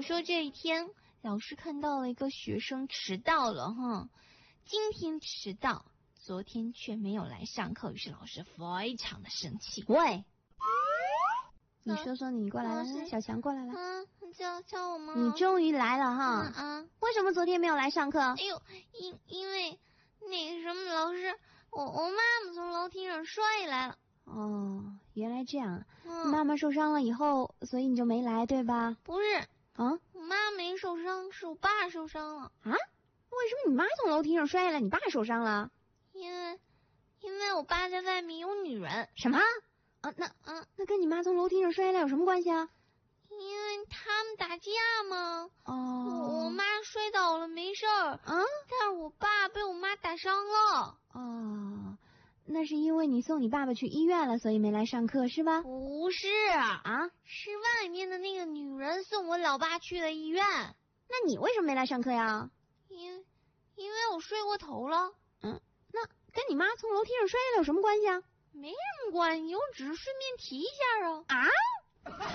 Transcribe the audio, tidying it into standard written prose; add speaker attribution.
Speaker 1: 说这一天老师看到了一个学生迟到了哈，今天迟到，昨天却没有来上课，于是老师非常的生气。
Speaker 2: 喂，你说说你过来了，小强过来了。
Speaker 1: 叫我吗？
Speaker 2: 你终于来了哈。为什么昨天没有来上课？
Speaker 1: 哎呦，因为那个什么老师，我妈妈从楼梯上摔下来了。
Speaker 2: 哦，原来这样。妈妈受伤了以后，所以你就没来对吧？
Speaker 1: 不是
Speaker 2: 啊，
Speaker 1: 我妈没受伤，是我爸受伤了。
Speaker 2: 啊？为什么你妈从楼梯上摔下来，你爸受伤了？
Speaker 1: 因为我爸在外面有女人。
Speaker 2: 什么？那跟你妈从楼梯上摔下来有什么关系啊？
Speaker 1: 因为他们打架嘛。
Speaker 2: 哦，
Speaker 1: 我妈摔倒了没事儿但是我爸被我妈打伤了。
Speaker 2: 哦，那是因为你送你爸爸去医院了，所以没来上课是吧？
Speaker 1: 不是是外面的那个女人送我老爸去了医院。
Speaker 2: 那你为什么没来上课呀？
Speaker 1: 因为我睡过头了。
Speaker 2: 那跟你妈从楼梯上摔下来有什么关系啊？
Speaker 1: 没什么关系，我只是顺便提一下啊。